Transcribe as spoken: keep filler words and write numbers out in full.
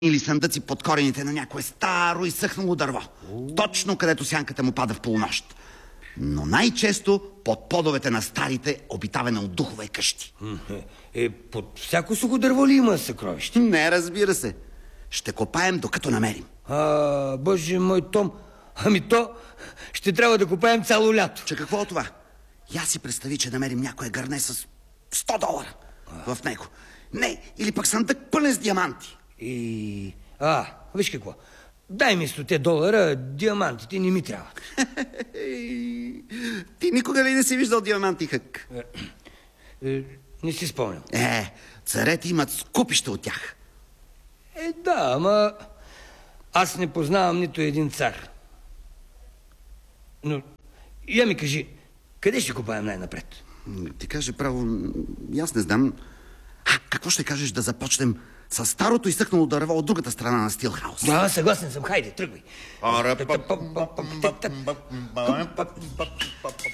или съндъци под корените на някое старо и съхнало дърво. Точно където сянката му пада в полунощ. Но най-често под подовете на старите, обитаване от духове къщи. Е, под всяко сухо дърво ли има съкровище? Не, разбира се. Ще копаем, докато намерим. А, боже мой, Том, ами то ще трябва да копаем цяло лято. Че какво е това? Я си представи, че намерим някое гърне с сто долара а. в него. Не, или пък съндък пълен с диаманти. И... А, виж какво. Дай ми сто долара, диамантите не ми трябва. Ти никога ли не си виждал диаманти, Хък? Е, е, не си спомням. Е, царете имат скупища от тях. Е, да, ама аз не познавам нито един цар. Но, я ми кажи, къде ще копаем най-напред? Ти каже право, аз не знам. А, какво ще кажеш да започнем с старото изсъхнало дърво от другата страна на Стилхаус? Да, съгласен съм, хайде, тръгвай.